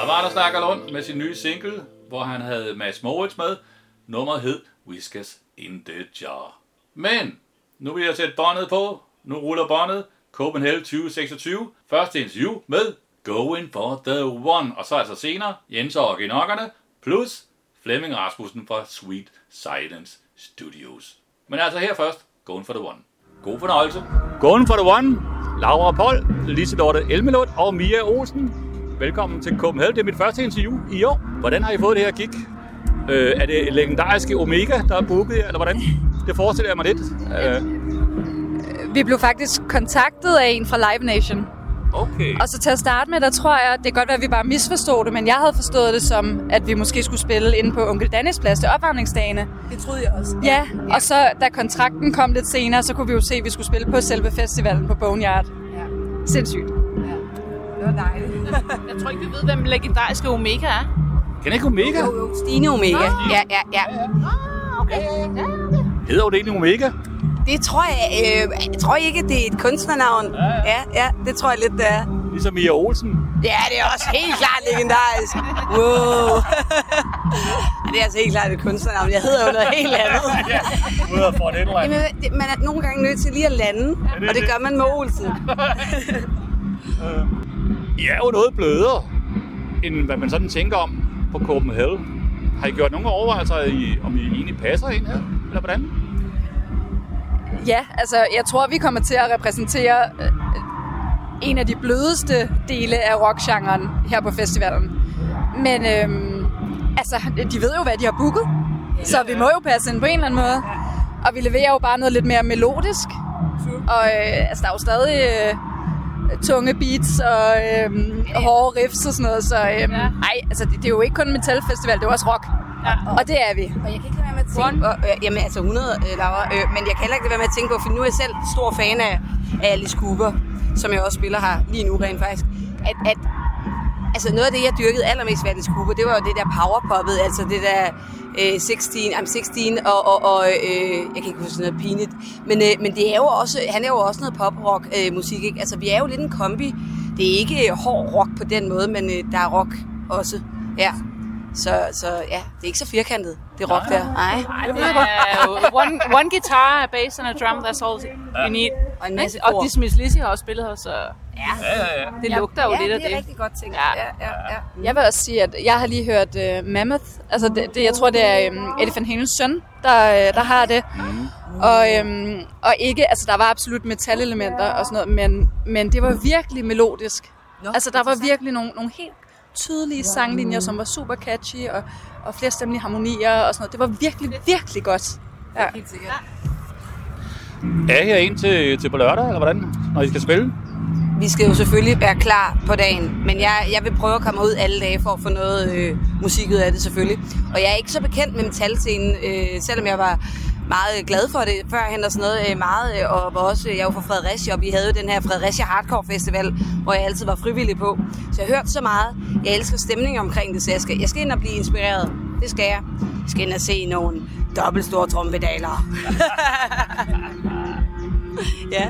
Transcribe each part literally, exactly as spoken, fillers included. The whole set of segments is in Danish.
Der var der Snakker Lund med sin nye single, hvor han havde Mads Moritz med. Nummeret hed Whiskers in the Jar. Men nu vil jeg sætte båndet på. Nu ruller båndet. Copenhagen tyve seksogtyve. Første interview med Going for the One. Og så altså senere Jens og Genokkerne plus Flemming Rasmussen fra Sweet Silence Studios. Men altså her først, Going for the One. God fornøjelse. Going for the One. Laura Poll, Liselotte Elmelund og Mia Olsen. Velkommen til Copenhagen. Det er mit første interview i år. Hvordan har I fået det her gig? Øh, er det legendariske Omega, der er booket jer, eller hvordan? Det forestiller jeg mig lidt. Øh. Vi blev faktisk kontaktet af en fra Live Nation. Okay. Og så til at starte med, der tror jeg, det kan godt være, at vi bare misforstod det, men jeg havde forstået det som, at vi måske skulle spille inde på Onkel Dannes plads til opvarmningsdagene. Det troede jeg også. Ja, og så da kontrakten kom lidt senere, så kunne vi jo se, at vi skulle spille på selve festivalen på Boneyard. Ja. Sindssygt. Ja. Det var dejligt. Jeg tror ikke, vi ved, hvem legendariske Omega er. Kan ikke Omega? Jo, jo, Stine Omega. Ja, ja, ja. Ah, okay. Ja, okay. Hedder hun det egentlig Omega? Det tror jeg, øh, jeg tror ikke, det er et kunstnernavn. Ja, ja, ja, det tror jeg lidt, det er. Ligesom Mia Olsen. Ja, det er også helt klart legendarisk. Wow. Det er altså helt klart et kunstnernavn. Jeg hedder jo noget helt andet. Ja, ud af for et eller andet. Jamen, det, man er nogle gange nødt til lige at lande, ja, og det gør man med Olsen. I er jo noget blødere, end hvad man sådan tænker om på Copenhagen. Har I gjort nogle overvejelser, om I egentlig passer ind her, eller hvordan? Ja, altså jeg tror, vi kommer til at repræsentere øh, en af de blødeste dele af rockgenren her på festivalen. Men øh, altså, de ved jo, hvad de har booket, ja, så vi må jo passe ind på en eller anden måde. Og vi leverer jo bare noget lidt mere melodisk. Og øh, altså, der er jo stadig øh, tunge beats og øh, hårde riffs og sådan noget. Så øh, nej, altså, det, det er jo ikke kun en metalfestival, det er jo også rock. Ja. Og det er vi. Og jeg kan ikke lade være med at tænke på, øh, jamen altså hundrede, øh, Laura, øh, men jeg kan heller ikke lade være med at tænke på, for nu er jeg selv stor fan af, af Alice Cooper, som jeg også spiller her lige nu rent faktisk, at, at altså noget af det, jeg dyrkede allermest ved Alice Cooper, det var jo det der powerpoppet, altså det der øh, seksten, I'm seksten og, og, og øh, jeg kan ikke huske noget pinligt, men, øh, men det er jo også, han er jo også noget pop-rock øh, musik, ikke? Altså vi er jo lidt en kombi, det er ikke hård rock på den måde, men øh, der er rock også, ja. Så, så ja, det er ikke så firkantet, det rock der. Nej. Det er jo one, one guitar, a bass and a drum, that's all you need. Og en masse Og Dismiss Lizzy har også spillet her, så ja. Ja, ja, ja. det lugter jo ja, lidt af det. Ja, det er rigtig godt tænkt. Ja. Ja, ja, ja. Jeg vil også sige, at jeg har lige hørt uh, Mammoth. Altså, det, det, jeg tror, det er um, Eddie Van Halens søn, der, der har det. Mm. Og, um, og ikke, altså, der var absolut metalelementer og sådan noget, men, men det var virkelig melodisk. Nå, altså, der var virkelig nogle, nogle helt tydelige sanglinjer, som var super catchy, og, og flerstemmelige harmonier og sådan noget. Det var virkelig, virkelig godt. Ja. Helt sikkert. Er I her ind til, til på lørdag, eller hvordan, når I skal spille? Vi skal jo selvfølgelig være klar på dagen, men jeg, jeg vil prøve at komme ud alle dage for at få noget øh, musik ud af det selvfølgelig. Og jeg er ikke så bekendt med metalscenen, øh, selvom jeg var meget glad for det førhen og sådan noget. Øh, meget, og var også, jeg var fra Fredericia, og vi havde jo den her Fredericia Hardcore Festival, hvor jeg altid var frivillig på. Så jeg har hørt så meget. Jeg elsker stemningen omkring det, så jeg skal, jeg skal ind og blive inspireret. Det skal jeg. Jeg skal ind og se nogle dobbelt store trompedaler. Ja.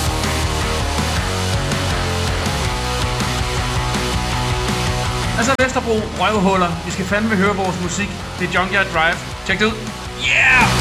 Altså Vesterbro, røvhuller. Vi skal fandme høre vores musik. Det er Junkyard Drive. Tjek det ud. Yeah!